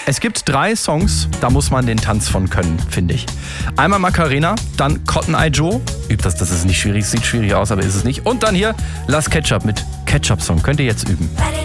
Es gibt 3 Songs, da muss man den Tanz von können, finde ich. Einmal Macarena, dann Cotton Eye Joe. Übt das ist nicht schwierig, sieht schwierig aus, aber ist es nicht. Und dann hier Las Ketchup mit Ketchup Song. Könnt ihr jetzt üben.